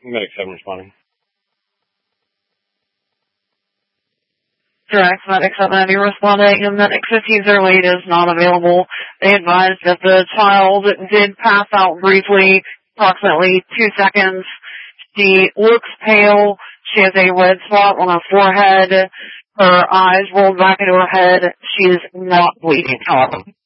Medic 7 responding. Direct Medic 7, you're responding, and Medic 1508 is not available. They advised that the child did pass out briefly, approximately 2 seconds. She looks pale. She has a red spot on her forehead. Her eyes rolled back into her head. She is not bleeding, however.